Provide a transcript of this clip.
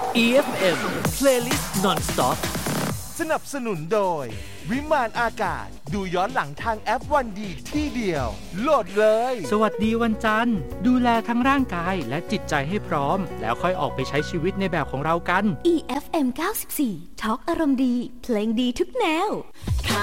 EFM Playlist Non-Stop สนับสนุนโดยวิมานอากาศดูย้อนหลังทางแอปวันดีที่เดียวโหลดเลยสวัสดีวันจันทร์ดูแลทั้งร่างกายและจิตใจให้พร้อมแล้วค่อยออกไปใช้ชีวิตในแบบของเรากัน EFM 94 Talk อารมณ์ดีเพลงดีทุกแนว